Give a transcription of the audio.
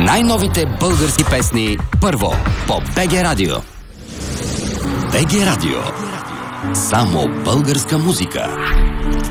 Най-новите български песни първо по БГ Радио. БГ Радио. Само българска музика.